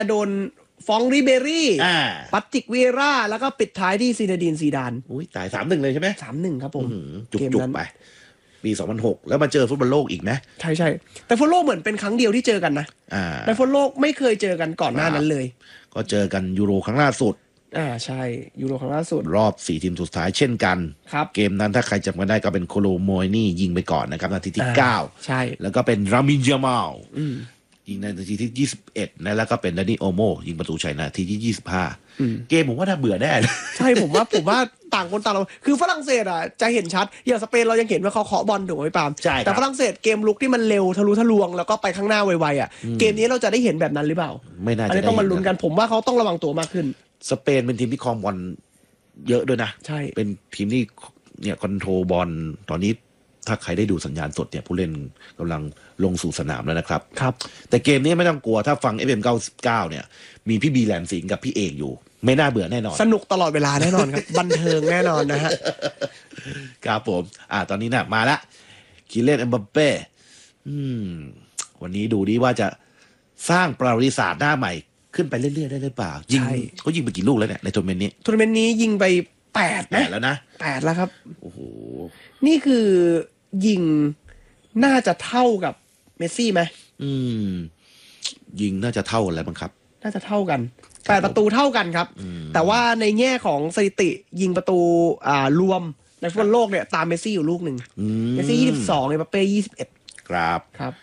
โดนฟองริเบรี่ปัตติกวีราแล้วก็ปิดท้ายที่ซีนาดีนซีดานอุ้ยตาย 3-1 เลยใช่ไหม 3-1 ครับผมจุกๆไปปี 2006 แล้วมาเจอฟุตบอลโลกอีกไหมใช่แต่ฟุตบอลโลกเหมือนเป็นครั้งเดียวที่เจอกันนะในฟุตบอลโลกไม่เคยเจอกันก่อนหน้านั้นเลยก็เจอกันยูโรครั้งล่าสุดใช่ยูโรครั้งล่าสุดรอบ4ทีมสุดท้ายเช่นกันครับเกมนั้นถ้าใครจำกันได้ก็เป็นโคโลโมยนี่ยิงไปก่อนนะครับนาทีที่9 ใช่แล้วก็เป็นรามิน ญามาลยิงในนาทีที่21นะแล้วก็เป็นดานิโอโมยิงประตูชัยนาทีที่25เกมผมว่าถ้าเบื่อแน่ใช่ผมว่าต่างคนต่างเราคือฝรั่งเศสจะเห็นชัดอย่างสเปนเรายังเห็นว่าเขาเคาะบอลถูกไหมปาล์มแต่ฝรั่งเศสเกมลุกที่มันเร็วทะลุทะลวงแล้วก็ไปข้างหน้าไวๆเกมนี้เราจะได้เห็นแบบนั้นหรือเปล่าไม่น่าจะได้ต้องมาลุ้นกันผมว่าเขาต้องระวังตัวมากขึ้นสเปนเป็นทีมที่ครองบอลเยอะด้วยนะใช่เป็นทีมที่เนี่ยคอนโทรลบอลตอนนี้ถ้าใครได้ดูสัญญาณสดเนี่ยผู้เล่นกำลังลงสู่สนามแล้วนะครับแต่เกมนี้ไม่ต้องกลัวถ้าฟัง FM99 เนี่ยมีพี่บีแหลมสิงห์กับพี่เอกอยู่ไม่น่าเบื่อแน่นอนสนุกตลอดเวลาแน่นอนครับ บันเทิงแน่นอนนะฮะครับผมตอนนี้นะมาละคิเลน เอ็มบัปเป้วันนี้ดูดีว่าจะสร้างประวัติศาสตร์หน้าใหม่ขึ้นไปเรื่อยๆได้หรือเปล่ายิงเขายิงไปกี่ลูกแล้วเนี่ยในทัวร์นาเมนต์นี้ยิงไป8 แล้วนะ 8แล้วครับโอ้โหนี่คือยิงน่าจะเท่ากับเมสซี่ไหมยิงน่าจะเท่ากันแล้วมั้งครับน่าจะเท่ากัน8ประตูเท่ากันครับแต่ว่าในแง่ของสถิติยิงประตูรวมในฟุตบอลโลกเนี่ยตามเมสซี่อยู่ลูกหนึ่งเมสซี่22เอ็มบัปเป้21 ครับ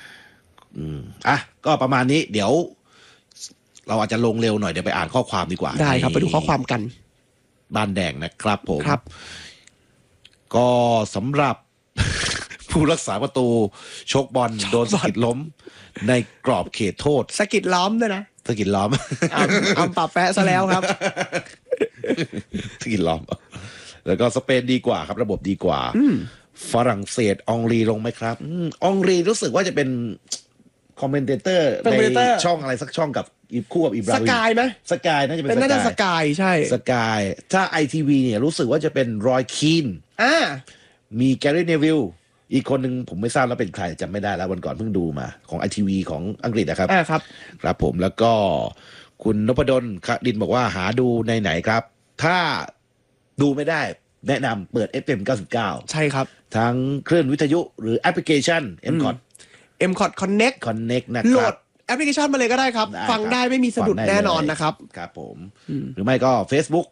ก็ประมาณนี้เดี๋ยวเราอาจจะลงเร็วหน่อยเดี๋ยวไปอ่านข้อความดีกว่าได้ครับไปดูข้อความกันบ้านแดงนะครับผมก็สำหรับผู้รักษาประตูชกบอลโดนสะกิดล้มในกรอบเขตโทษสะกิดล้อมด้วยนะสะกิดล้อมปรับแปะซะแล้วครับสะกิดล้อมแล้วก็สเปนดีกว่าครับระบบดีกว่าฝรั่งเศสองรีลงไหมครับองรีรู้สึกว่าจะเป็นคอมเมนเตอร์ในช่องอะไรสักช่องกับคู่กับอิบราฮิมสกายไหมสกายน่าจะเป็นสกายใช่สกายถ้า ITV เนี่ยรู้สึกว่าจะเป็นรอยคีนมีแกรี่เนวิลอีกคนหนึ่งผมไม่ทราบแล้วเป็นใครจำไม่ได้แล้ววันก่อนเพิ่งดูมาของ ITV ของอังกฤษนะครับครับผมแล้วก็คุณนพดลคดินบอกว่าหาดูในไหนครับถ้าดูไม่ได้แนะนำเปิด FM99 ใช่ครับทั้งคลื่นวิทยุหรือแอปพลิเคชัน MCOT Connect นะครับโหลดแอปพลิเคชันมาเลยก็ได้ครับฟังได้ไม่มีสะดุดแน่นอนนะครับครับผมหรือไม่ก็ Facebook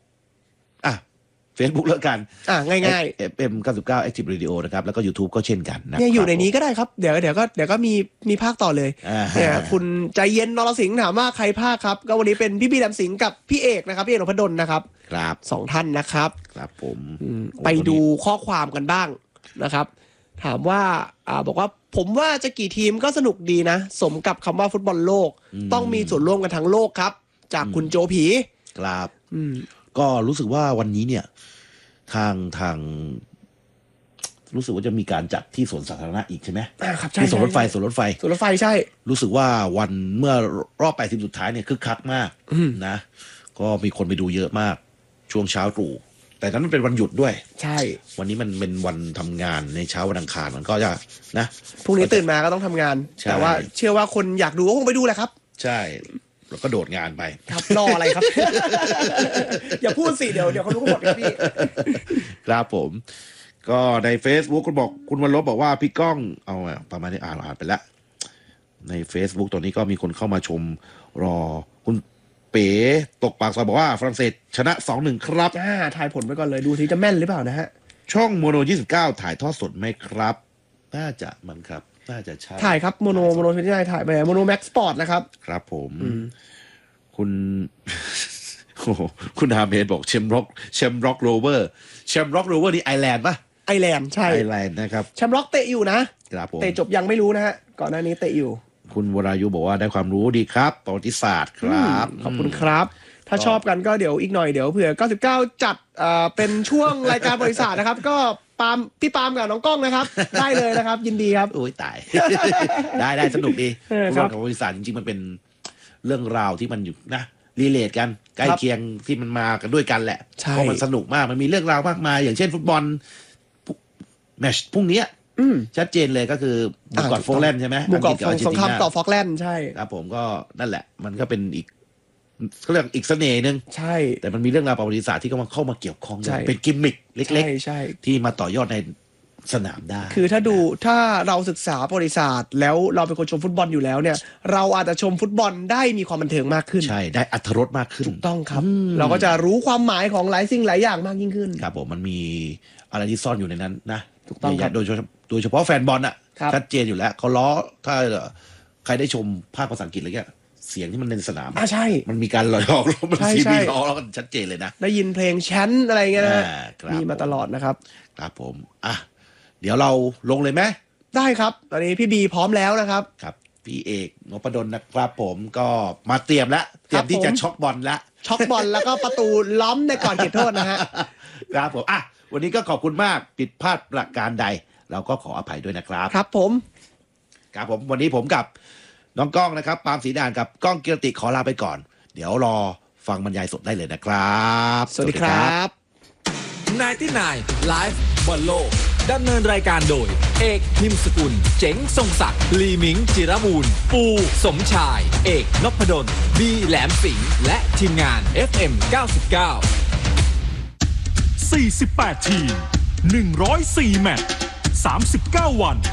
Facebook แล้วกันง่ายๆ FM99 Active Radio นะครับแล้วก็ YouTube ก็เช่นกันนะเนี่ยอยู่ในนี้ก็ได้ครับเดี๋ยวก็มีภาคต่อเลยเนี่ยคุณใจเย็นนรสิงห์ถามว่าใครภาคครับก็วันนี้เป็นพี่บีแหลมสิงห์กับพี่เอกนะครับพี่เอกนพดลนะครับครับ 2ท่านนะครับครับผมไปดูข้อความกันบ้างนะครับถามว่าบอกว่าผมว่าจะกี่ทีมก็สนุกดีนะสมกับคำว่าฟุตบอลโลกต้องมีส่วนร่วมกันทั้งโลกครับจากคุณโจผีครับก็รู้สึกว่าวันนี้เนี่ยทางรู้สึกว่าจะมีการจัดที่สวนสาธารณะอีกใช่ไหมครับใช่สวนรถไฟใช่รู้สึกว่าวันเมื่อรอบ8 ทีมสุดท้ายเนี่ยคึกคักมากนะก็มีคนไปดูเยอะมากช่วงเช้าตรู่แต่นั้นมันเป็นวันหยุดด้วยใช่วันนี้มันเป็นวันทำงานในเช้าวันอังคารมันก็จะนะพรุ่งนี้ตื่นมาก็ต้องทำงานแต่ว่าเชื่อว่าคนอยากดูก็คงไปดูแหละครับใช่แล้วก็โดดงานไปครับรออะไรครับ อย่าพูดสิเดี๋ยวเขารู้หมดครับพี่ครับผมก็ใน Facebook คุณบอกคุณวันลบบอกว่าพี่ก้องเอาประมาณนี้อ่านไปแล้วใน Facebook ตอนนี้ก็มีคนเข้ามาชมรอคุณเป๋ตกปากซอยบอกว่าฝรั่งเศสชนะ 2-1 ครับถ่ายผลไปก่อนเลยดูทีจะแม่นหรือเปล่านะฮะช่องโมโน29ถ่ายทอดสดไหมครับน่าจะมันครับน่าจะใช่ถ่ายครับโมโน29ถ่ายไปโมโนแม็กสปอร์ตนะครับครับผมคุณฮาเมดบอกแชมป์ร็อกโรเวอร์นี่ไอร์แลนด์ป่ะไอร์แลนด์ใช่ไอร์แลนด์นะครับแชมป์ร็อกเตะอยู่นะครับผมเตะจบยังไม่รู้นะฮะก่อนหน้านี้เตะอยู่คุณวรายุบอกว่าได้ความรู้ดีครับประวัติศาสตร์ครับขอบคุณครับถ้าชอบกันก็เดี๋ยวอีกหน่อยเดี๋ยวเผื่อ99จัดเป็นช่วงรายการประวัติศาสตร์นะครับก็พี่ปาล์มกับน้องก้องนะครับได้เลยนะครับยินดีครับโอ้ยตาย ได้สนุกดีเพราะว่าประวัติศาสตร์จริงๆมันเป็นเรื่องราวที่มันอยู่นะรีเลทกันใกล้เคียงที่มันมากันด้วยกันแหละเพราะมันสนุกมากมันมีเรื่องราวมากมายอย่างเช่นฟุตบอลแมตช์พรุ่งนี้ชัดเจนเลยก็คือหมู่เกาะโฟกแลนด์ใช่ไหมหมู่เกาะสงครามต่อฟอกแลนด์ใช่ครับผมก็นั่นแหละมันก็เป็นอีกเขาเรียกอีกเสน่ห์หนึ่งใช่แต่มันมีเรื่องราวประวัติศาสตร์ที่เข้ามาเกี่ยวข้องด้วยเป็นกิมมิคเล็กๆที่มาต่อยอดในสนามได้คือถ้าเราศึกษาประวัติศาสตร์แล้วเราเป็นคนชมฟุตบอลอยู่แล้วเนี่ยเราอาจจะชมฟุตบอลได้มีความบันเทิงมากขึ้นใช่ได้อรรถรสมากขึ้นถูกต้องครับเราก็จะรู้ความหมายของหลายสิ่งหลายอย่างมากยิ่งขึ้นครับผมมันมีอะไรที่ซ่อนอยู่ในนั้นนะถูกต้องครับโดยเฉพาะแฟนบอลอ่ะชัดเจนอยู่แล้วเขาล้อถ้าใครได้ชมภาคภาษาอังกฤษอะไรเงี้ยเสียงที่มันในสนามใช่มันมีการหลอกมันซีบีล้อแล้วกันชัดเจนเลยนะได้ยินเพลงแชนอะไรเงี้ยนะมีมาตลอดนะครับครับผมเดี๋ยวเราลงเลยไหมได้ครับตอนนี้พี่บีพร้อมแล้วนะครับครับพี่เอกนพดลนะครับผมก็มาเตรียมที่จะช็อกบอลแล้วช็อกบอลแล้วก็ประตูล้อมในก่อนเขตโทษนะฮะครับผมวันนี้ก็ขอบคุณมากผิดพลาดประการใดเราก็ขออภัยด้วยนะครับครับผมวันนี้ผมกับน้องก้องนะครับปาล์มศรีด่านกับก้องเกียรติขอลาไปก่อนเดี๋ยวรอฟังบรรยายสดได้เลยนะครับสวัสดีครับ 99 Live บอลโลกดำเนินรายการโดยเอกพิมพ์สกุลเจ๋งทรงศักดิ์ลีมิงจิรบูรณ์ปูสมชายเอกนพดลบีแหลมสิงห์และทีมงาน FM 99 48 ทีม 104 แมตช์ 39 วัน